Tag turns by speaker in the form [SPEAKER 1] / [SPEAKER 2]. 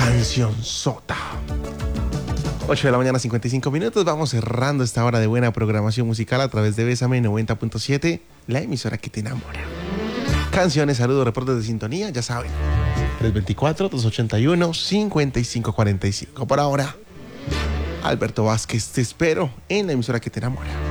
[SPEAKER 1] Canción Sota. 8 de la mañana, 55 minutos. Vamos cerrando esta hora de buena programación musical a través de Bésame 90.7, la emisora que te enamora. Canciones, saludos, reportes de sintonía, ya saben. 324-281-5545. Por ahora, Alberto Vázquez, te espero en la emisora que te enamora.